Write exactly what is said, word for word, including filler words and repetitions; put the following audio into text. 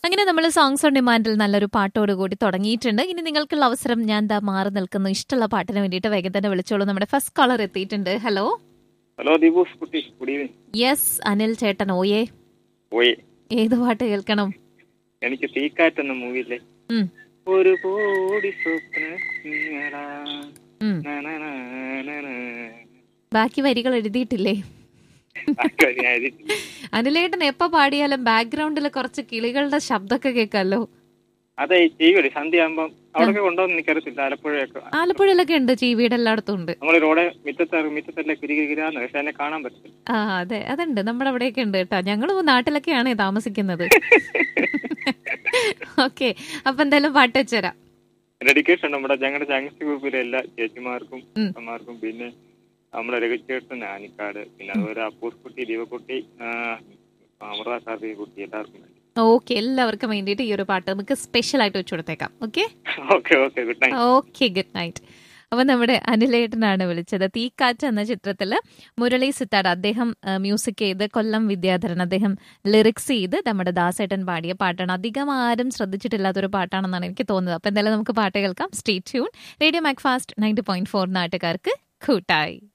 അങ്ങനെ നമ്മൾ songs on ഡിമാൻഡിൽ നല്ലൊരു പാട്ടോട് കൂടി തുടങ്ങിയിട്ടുണ്ട്. ഇനി നിങ്ങൾക്കുള്ള അവസരം ഞാൻ ദാ മാറി നിൽക്കുന്നു. ഇഷ്ടമുള്ള പാട്ടിന് വേണ്ടിയിട്ട് വേഗം തന്നെ വിളിച്ചോളൂ. നമ്മുടെ ഫസ്റ്റ് കോളർ എത്തിയിട്ടുണ്ട്. ഹലോ ഹലോ ദീപൂസ് കുട്ടി, ഗുഡ് ഈവനിങ്. യെസ്, അനിൽ ചേട്ടൻ. ഓയേ, ഓയേ, ഏത് പാട്ട് കേൾക്കണം? എനിക്ക് തീക്കാറ്റ് എന്ന മൂവിയില്ലേ ഉം, ഒരു കോടി സ്വപ്നങ്ങളാ, ഉം. ന, ന, ന, ന, ന. ബാക്കി വരികൾ എഴുതിയിട്ടില്ലേ? ബാക്കി വരി ഞാൻ എഴുതിയിട്ടില്ല. അനിലേട്ടൻ എപ്പോ പാടിയാലും ബാക്ക്ഗ്രൗണ്ടിൽ കുറച്ച് കിളികളുടെ ശബ്ദമൊക്കെ കേൾക്കാമല്ലോ. അതെ, ചെയ്യൂലേ സന്ധ്യ ആകുമ്പം അവിടെയൊക്കെ കൊണ്ടുവന്ന് എനിക്കറിയത്തില്ല. ആലപ്പുഴയൊക്കെ ആലപ്പുഴയിലൊക്കെ ഉണ്ട്, ചീവീട് എല്ലായിടത്തും ഉണ്ട്. നമ്മൾ റോഡ് മിറ്റത്ത് മിറ്റത്തല്ലേ കിരികിരാന്ന്, പക്ഷെ എന്നെ കാണാൻ പറ്റില്ല. ആ അതെ, അതുണ്ട്, നമ്മുടെ അവിടെയൊക്കെ ഉണ്ട് കേട്ടോ. ഞങ്ങൾ നാട്ടിലൊക്കെയാണ് താമസിക്കുന്നത്. ഓക്കെ, അപ്പൊ എന്തായാലും പാട്ട് വെച്ചുതരാം. ഡെഡിക്കേഷൻ നമ്മുടെ ഞങ്ങളുടെ ചാങ്സ് ഗ്രൂപ്പിലെ എല്ലാ ചേച്ചിമാർക്കും ഉം. അമ്മമാർക്കും, പിന്നെ നമ്മുടെ രഘുചേട്ടൻ ആനിക്കാട്, പിന്നെ അതുപോലെ അപ്പൂസ് കുട്ടി, ദീപക്കുട്ടി, അമൃത സാർബി കുട്ടി, എല്ലാവർക്കും വേണ്ടി. ഓക്കെ, എല്ലാവർക്കും വേണ്ടിയിട്ട് ഈ ഒരു പാട്ട് നമുക്ക് സ്പെഷ്യൽ ആയിട്ട് വെച്ചു കൊടുത്തേക്കാം. Okay okay okay good night. Okay, good night. അപ്പൊ നമ്മുടെ അനിലേട്ടനാണ് വിളിച്ചത്. തീക്കാറ്റ് എന്ന ചിത്രത്തില് മുരളി സിത്താർ അദ്ദേഹം മ്യൂസിക് ചെയ്ത്, കൊല്ലം വിദ്യാധരൻ അദ്ദേഹം ലിറിക്സ് ചെയ്ത് നമ്മുടെ ദാസേട്ടൻ പാടിയ പാട്ടാണ്. അധികം ആരും ശ്രദ്ധിച്ചിട്ടില്ലാത്തൊരു പാട്ടാണെന്നാണ് എനിക്ക് തോന്നുന്നത്. അപ്പൊ എന്തായാലും നമുക്ക് പാട്ട് കേൾക്കാം. Stay tune. Radio Macfast ninety point four നാട്ടുകാർക്ക് കൂട്ടായി.